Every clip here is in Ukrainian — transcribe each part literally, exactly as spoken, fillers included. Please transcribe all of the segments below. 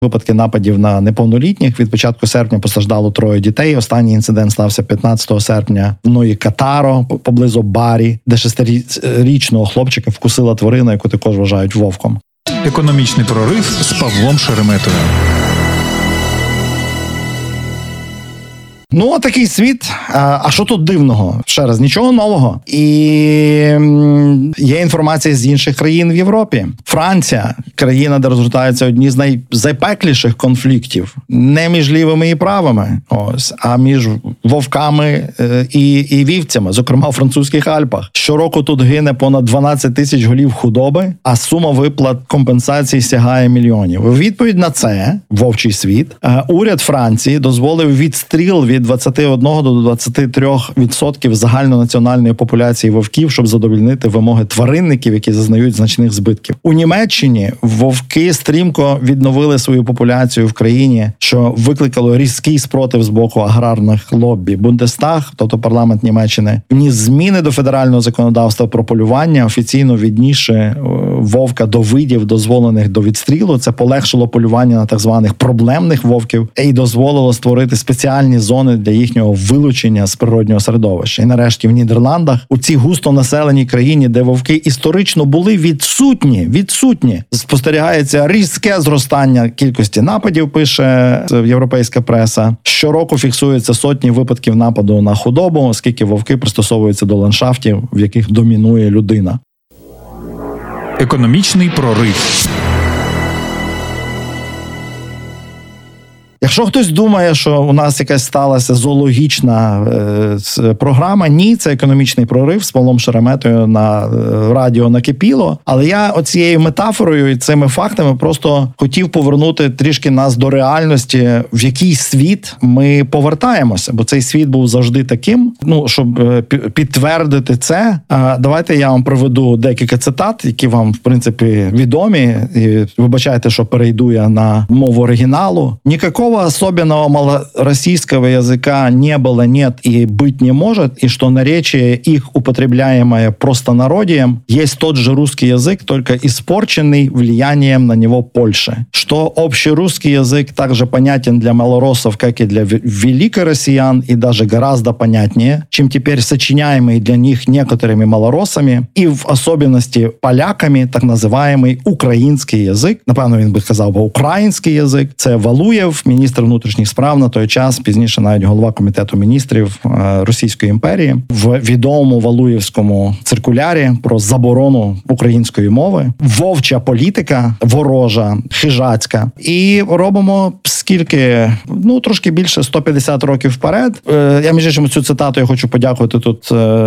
випадки нападів на неповнолітніх. Від початку серпня постраждало троє дітей. Останній інцидент стався п'ятнадцятого серпня в Ної Катаро, поблизу Барі, де шестирічного хлопчика вкусила тварина, яку також вважають вовком. Економічний прорив з Павлом Шереметою. Ну, такий світ. А що тут дивного? Ще раз, нічого нового. І є інформація з інших країн в Європі. Франція – країна, де розгортаються одні з найзапекліших конфліктів. Не між лівими і правими, ось, а між вовками і, і вівцями, зокрема у французьких Альпах. Щороку тут гине понад дванадцять тисяч голів худоби, а сума виплат компенсацій сягає мільйонів. У відповідь на це, вовчий світ, уряд Франції дозволив відстріл від двадцять один до двадцяти трьох відсотків загальнонаціональної популяції вовків, щоб задовольнити вимоги тваринників, які зазнають значних збитків. У Німеччині вовки стрімко відновили свою популяцію в країні, що викликало різкий спротив з боку аграрних лоббі. Бундестаг, тобто парламент Німеччини, вніс зміни до федерального законодавства про полювання, офіційно віднісши вовка до видів, дозволених до відстрілу. Це полегшило полювання на так званих проблемних вовків і дозволило створити спеціальні зони для їхнього вилучення з природнього середовища. І нарешті в Нідерландах, у цій густонаселеній країні, де вовки історично були відсутні, відсутні, спостерігається різке зростання кількості нападів, пише європейська преса. Щороку фіксується сотні випадків нападу на худобу, оскільки вовки пристосовуються до ландшафтів, в яких домінує людина. Економічний прорив. Якщо хтось думає, що у нас якась сталася зоологічна е, програма, ні, це економічний прорив з Павлом Шереметою на е, радіо накипіло. Але я оцією метафорою і цими фактами просто хотів повернути трішки нас до реальності, в який світ ми повертаємося. Бо цей світ був завжди таким. Ну, щоб е, підтвердити це, е, давайте я вам приведу декілька цитат, які вам, в принципі, відомі. І вибачайте, що перейду я на мову оригіналу. Нікакого особенного малороссийского языка не было, нет и быть не может, и что наречие их, употребляемое простонародьем, есть тот же русский язык, только испорченный влиянием на него Польши. Что общий русский язык также понятен для малороссов, как и для великороссиян, и даже гораздо понятнее, чем теперь сочиняемый для них некоторыми малороссами, и в особенности поляками, так называемый український язик. Напевно, він би сказав, бо український язик. Це Валуєв, міністр внутрішніх справ на той час, пізніше навіть голова комітету міністрів Російської імперії, в відомому Валуєвському циркулярі про заборону української мови. Вовча політика, ворожа, хижацька. І робимо скільки, ну, трошки більше сто п'ятдесят років вперед. Я, між іншим, цю цитату я хочу подякувати тут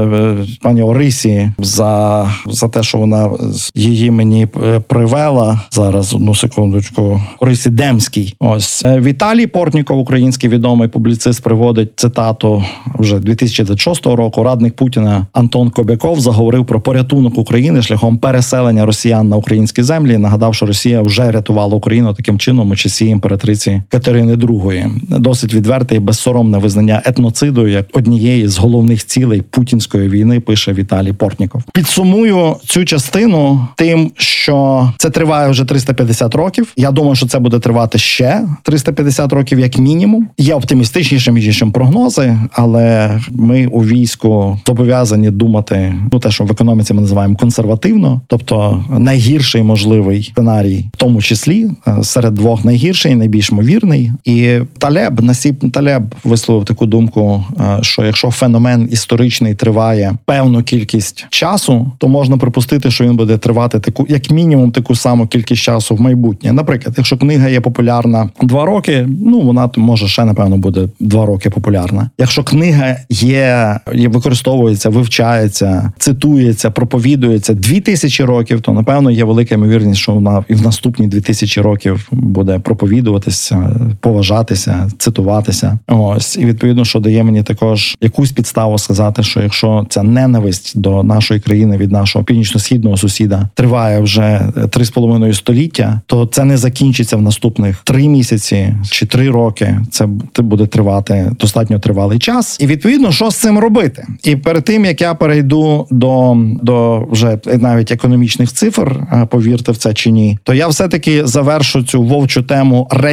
пані Орисі за, за те, що вона її мені привела. Зараз, одну секундочку. Орисі Демський. Ось. Віталій Портніков, український відомий публіцист, приводить цитату вже дві тисячі двадцять шостого року. Радник Путіна Антон Кобяков заговорив про порятунок України шляхом переселення росіян на українські землі. Нагадав, що Росія вже рятувала Україну таким чином у часі імператриці Катерини другої. Досить відверте і безсоромне визнання етноциду як однієї з головних цілей путінської війни, пише Віталій Портніков. Підсумую цю частину тим, що це триває вже триста п'ятдесят років. Я думаю, що це буде тривати ще триста п'ятдесят років як мінімум. Є оптимістичніші, між іншим, прогнози, але ми у війську зобов'язані думати, ну, те, що в економіці ми називаємо консервативно, тобто найгірший можливий сценарій, в тому числі серед двох найгірший, найбільш ймовірний. І Талеб, Насіб Талеб висловив таку думку, що якщо феномен історичний триває певну кількість часу, то можна припустити, що він буде тривати таку, як мінімум, таку саму кількість часу в майбутнє. Наприклад, якщо книга є популярна два роки, ну, вона може ще, напевно, буде два роки популярна. Якщо книга є, використовується, вивчається, цитується, проповідується дві тисячі років, то, напевно, є велика ймовірність, що вона і в наступні дві тисячі років буде проповідуватися треба поважатися, цитуватися. Ось, і відповідно, що дає мені також якусь підставу сказати, що якщо ця ненависть до нашої країни від нашого північно-східного сусіда триває вже три з половиною століття, то це не закінчиться в наступних три місяці чи три роки. Це буде тривати достатньо тривалий час. І відповідно, що з цим робити? І перед тим, як я перейду до, до вже навіть економічних цифр, повірте в це чи ні, то я все-таки завершу цю вовчу тему